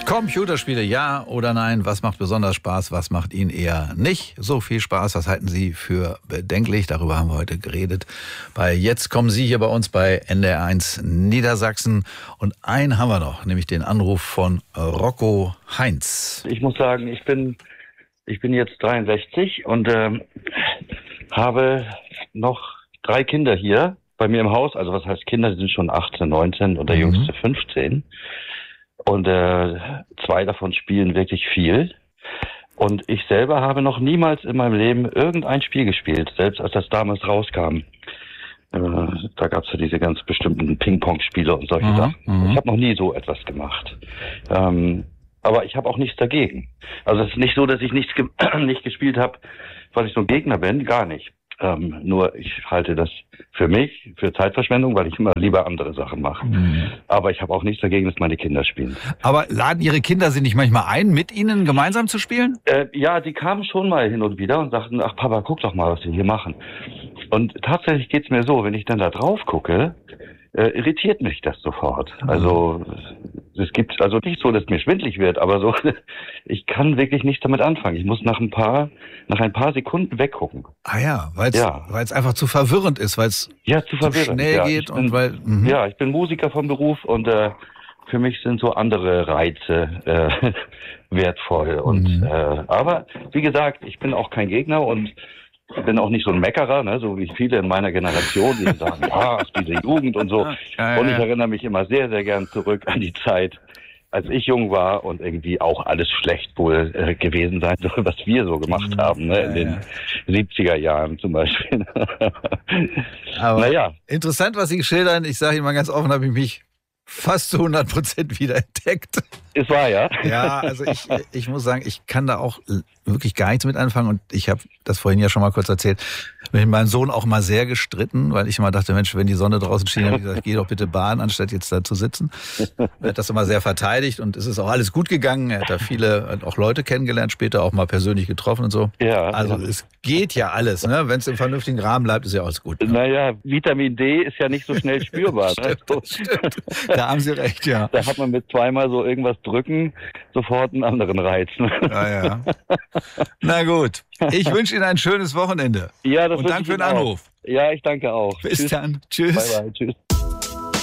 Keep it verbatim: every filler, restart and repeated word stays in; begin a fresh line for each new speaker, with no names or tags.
Computerspiele, ja oder nein? Was macht besonders Spaß? Was macht Ihnen eher nicht so viel Spaß? Was halten Sie für bedenklich? Darüber haben wir heute geredet. Bei Jetzt kommen Sie hier bei uns bei N D R eins Niedersachsen. Und einen haben wir noch, nämlich den Anruf von Rocco Heinz.
Ich muss sagen, ich bin, ich bin jetzt dreiundsechzig und ähm, habe noch drei Kinder hier bei mir im Haus. Also was heißt Kinder? Die sind schon achtzehn, neunzehn und der
Mhm.
jüngste fünfzehn. Und äh, zwei davon spielen wirklich viel. Und ich selber habe noch niemals in meinem Leben irgendein Spiel gespielt, selbst als das damals rauskam. Äh, da gab es ja diese ganz bestimmten Ping-Pong-Spiele und solche
Mhm.
Sachen.
Mhm.
Ich habe noch nie so etwas gemacht. Ähm, aber ich habe auch nichts dagegen. Also es ist nicht so, dass ich nichts ge nicht gespielt habe, weil ich so ein Gegner bin, gar nicht. Ähm, nur ich halte das für mich, für Zeitverschwendung, weil ich immer lieber andere Sachen mache.
Mhm.
Aber ich habe auch nichts dagegen, dass meine Kinder spielen.
Aber laden Ihre Kinder Sie nicht manchmal ein, mit Ihnen gemeinsam zu spielen?
Äh, ja, die kamen schon mal hin und wieder und sagten, ach Papa, guck doch mal, was wir hier machen. Und tatsächlich geht's mir so, wenn ich dann da drauf gucke, äh, irritiert mich das sofort. Also es gibt also nicht so, dass mir schwindelig wird, aber so, ich kann wirklich nicht damit anfangen. Ich muss nach ein paar, nach ein paar Sekunden weggucken.
Ah ja, weil es
Ja.
weil es einfach zu verwirrend ist, weil es
Ja, zu
zu
verwirrend.
schnell
ja,
geht
ich
und
bin,
weil... Mhm.
Ja, ich bin Musiker vom Beruf und äh, für mich sind so andere Reize äh, wertvoll. Und
Mhm.
äh, aber wie gesagt, ich bin auch kein Gegner und ich bin auch nicht so ein Meckerer, ne, so wie viele in meiner Generation, die sagen, ja, ist diese Jugend und so.
Ja, ja,
Und ich
ja.
erinnere mich immer sehr, sehr gern zurück an die Zeit, als ich jung war und irgendwie auch alles schlecht wohl äh, gewesen sein soll, was wir so gemacht haben, ne, in
Ja,
den
ja.
siebziger Jahren zum Beispiel.
Aber
Naja.
interessant, was Sie schildern. Ich sage Ihnen mal ganz offen, habe ich mich fast zu hundert Prozent wieder entdeckt.
Es war ja.
Ja, also ich, ich muss sagen, ich kann da auch wirklich gar nichts mit anfangen. Und ich habe das vorhin ja schon mal kurz erzählt, mit meinem Sohn auch mal sehr gestritten, weil ich immer dachte, Mensch, wenn die Sonne draußen schien, habe ich gesagt, geh doch bitte Bahn, anstatt jetzt da zu sitzen. Er hat das immer sehr verteidigt und es ist auch alles gut gegangen. Er hat da viele, hat auch Leute kennengelernt, später auch mal persönlich getroffen und so.
Ja.
Also es geht ja alles, ne? Wenn es im vernünftigen Rahmen bleibt, ist ja alles gut. Ne?
Naja, Vitamin D ist ja nicht so schnell spürbar. Ne?
Stimmt, das stimmt. Da haben Sie recht, ja.
Da hat man mit zweimal so irgendwas drücken sofort einen anderen Reiz. Ne?
Ja, ja. Na gut. Ich wünsche Ihnen ein schönes Wochenende.
Ja, das
Und
wünsche
danke
ich
für den
Ihnen auch.
Anruf.
Ja, ich danke auch.
Bis
Tschüss.
dann. Tschüss.
Bye, bye. Tschüss.